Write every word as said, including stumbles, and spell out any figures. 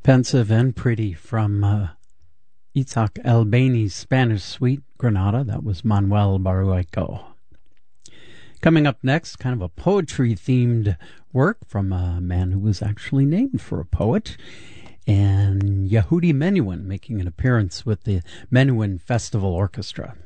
Pensive and Pretty from uh, Itzhak Albani's Spanish Suite, Granada. That was Manuel Barueco. Coming up next, kind of a poetry-themed work from a man who was actually named for a poet, and Yehudi Menuhin making an appearance with the Menuhin Festival Orchestra.